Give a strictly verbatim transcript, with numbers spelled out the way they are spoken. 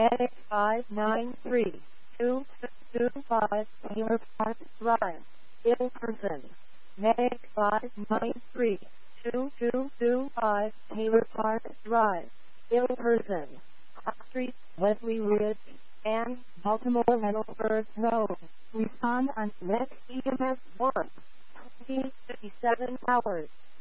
Medic five nine three, two two five, Taylor Park Drive, ill person. Medic five nine three, two two two five, Taylor Park Drive, ill person. Hot Street, Wesley Ridge, and Baltimore Reynoldsburg Road. Respond on Next E M S one, twenty fifty-seven hours.